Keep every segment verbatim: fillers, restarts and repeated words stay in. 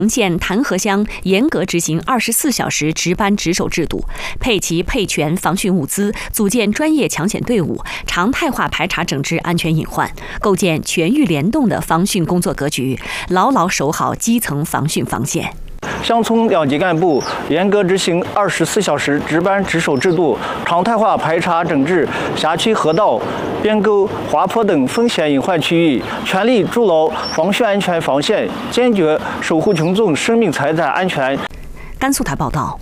县潭河乡严格执行二十四小时值班值守制度，配齐配全防汛物资，组建专业抢险队伍，常态化排查整治安全隐患，构建全域联动的防汛工作格局，牢牢守好基层防汛防线。 乡村两级干部严格执行二十四小时值班值守制度，常态化排查整治辖区河道、边沟、滑坡等风险隐患区域，全力筑牢防汛安全防线，坚决守护群众生命财产安全。 甘肃台报道。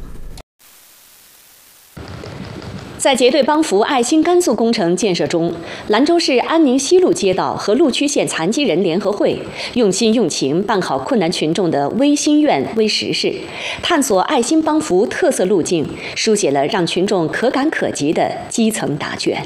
在结对帮扶爱心甘肃工程建设中，兰州市安宁西路街道和鹿区县残疾人联合会用心用情办好困难群众的微心愿微实事，探索爱心帮扶特色路径，书写了让群众可感可及的基层答卷。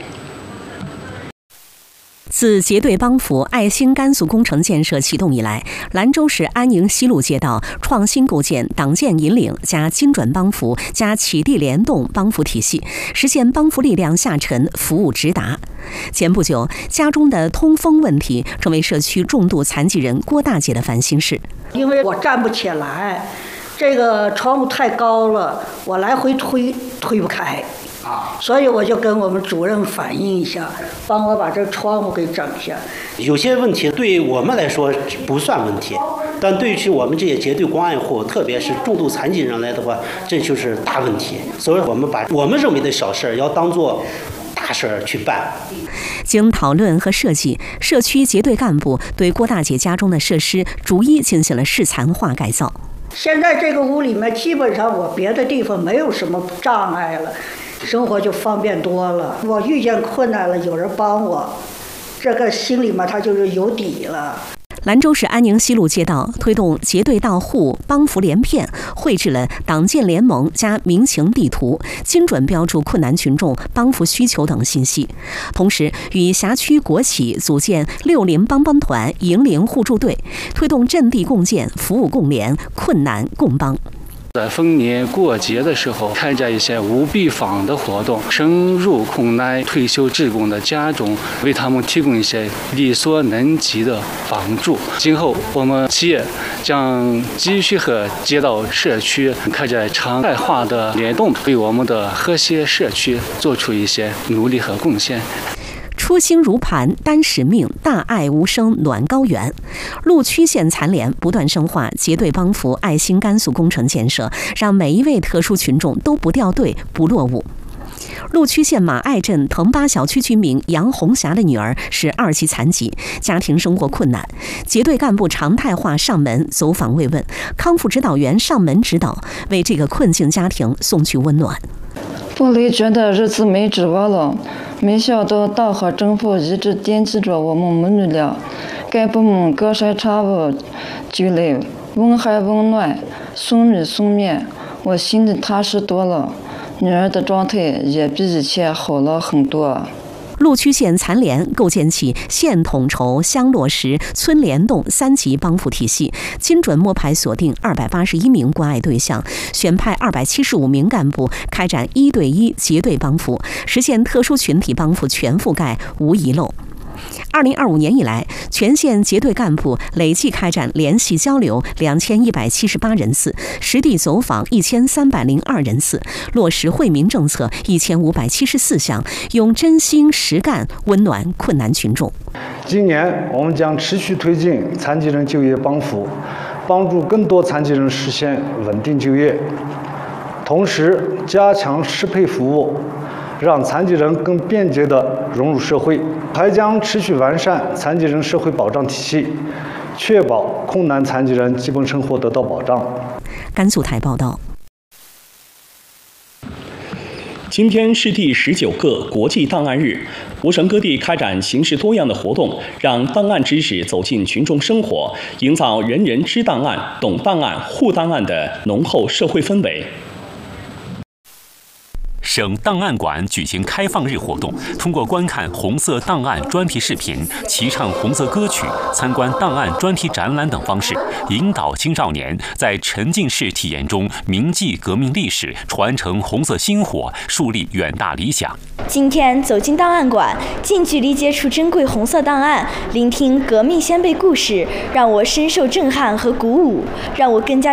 自结对帮扶爱心甘肃工程建设启动以来，兰州市安宁西路街道创新构建党建引领加精准帮扶加起地联动帮扶体系，实现帮扶力量下沉，服务直达。前不久，家中的通风问题成为社区重度残疾人郭大姐的烦心事。 因为我站不起来，这个窗户太高了，我来回推推不开。所以我就跟我们主任反映一下，帮我把这窗户给整下。 有些问题对我们来说不算问题，但对于我们这些结对关爱户，特别是重度残疾人来的话，这就是大问题。所以我们把我们认为的小事要当做大事去办。 经讨论和设计，社区结对干部对郭大姐家中的设施逐一进行了适残化改造。 现在这个屋里面基本上我别的地方没有什么障碍了，生活就方便多了。我遇见困难了，有人帮我，这个心里面他就是有底了。 兰州市安宁西路街道推动结对到户帮扶连片，绘制了党建联盟加民情地图，精准标注困难群众帮扶需求等信息。同时，与辖区国企组建六零帮帮团、迎邻互助队，推动阵地共建、服务共联、困难共帮。 在逢年过节的时候，开展一些无病房的活动，深入困难退休职工的家中，为他们提供一些力所能及的帮助。今后我们企业将继续和街道社区开展常态化的联动，为我们的和谐社区做出一些努力和贡献。 初心如磐，担使命，大爱无声暖高原。鹿区县残联不断深化结对帮扶爱心甘肃工程建设，让每一位特殊群众都不掉队、不落伍。鹿区县马爱镇藤八小区居民杨红霞的女儿是二级残疾，家庭生活困难，结对干部常态化上门走访慰问，康复指导员上门指导，为这个困境家庭送去温暖。 部里觉得日子没指望了，没想到党和政府一直惦记着我们母女俩，干部们隔三差五就来问寒问暖，送米送面，我心里踏实多了，女儿的状态也比以前好了很多。 鹿区县残联构建起县统筹、乡落实、村联动三级帮扶体系，精准摸排锁定二百八十一名关爱对象，选派二百七十五名干部开展一对一结对帮扶，实现特殊群体帮扶全覆盖无遗漏。二零二五年以来，全县结对干部累计开展联系交流两千一百七十八人次，实地走访一千三百零二人次，落实惠民政策一千五百七十四项，用真心实干温暖困难群众。 今年我们将持续推进残疾人就业帮扶，帮助更多残疾人实现稳定就业，同时加强适配服务，让残疾人更便捷地融入社会，还将持续完善残疾人社会保障体系，确保困难残疾人基本生活得到保障。 甘肃台报道。 今天是第十九个国际档案日，我省各地开展形式多样的活动，让档案知识走进群众生活，营造人人知档案、懂档案、护档案的浓厚社会氛围。 省档案馆举行开放日活动，通过观看红色档案专题视频、齐唱红色歌曲、参观档案专题展览等方式，引导青少年在沉浸式体验中铭记革命历史，传承红色薪火，树立远大理想。 今天走进档案馆，近距离接触珍贵红色档案，聆听革命先辈故事，让我深受震撼和鼓舞，让我更加